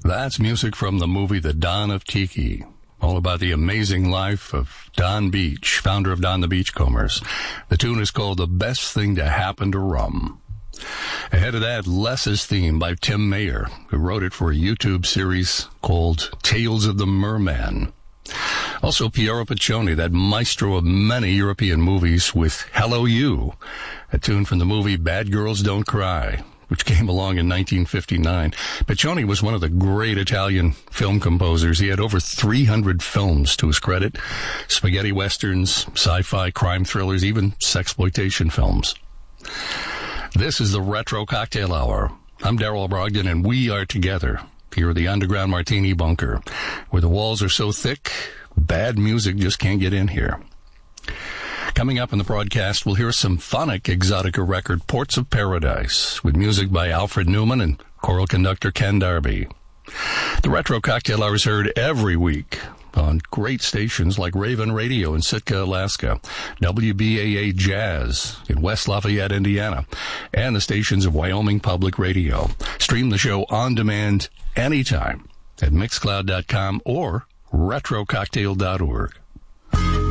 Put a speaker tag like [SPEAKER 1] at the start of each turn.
[SPEAKER 1] That's music from the movie The Don of Tiki, all about the amazing life of Don Beach, founder of Don the Beachcombers. The tune is called The Best Thing to Happen to Rum. Ahead of that, Less's theme by Tim Mayer, who wrote it for a YouTube series called Tales of the Merman. Also, Piero Piccioni, that maestro of many European movies, with Hello You, a tune from the movie Bad Girls Don't Cry, which came along in 1959. Piccioni was one of the great Italian film composers. He had over 300 films to his credit: spaghetti westerns, sci-fi, crime thrillers, even sexploitation films. This is the Retro Cocktail Hour. I'm Daryl Brogdon, and we are together here at the Underground Martini Bunker, where the walls are so thick, bad music just can't get in here. Coming up in the broadcast, we'll hear a symphonic Exotica record, Ports of Paradise, with music by Alfred Newman and choral conductor Ken Darby. The Retro Cocktail Hour is heard every week on great stations like Raven Radio in Sitka, Alaska, WBAA Jazz in West Lafayette, Indiana, and the stations of Wyoming Public Radio. Stream the show on demand anytime at Mixcloud.com or RetroCocktail.org.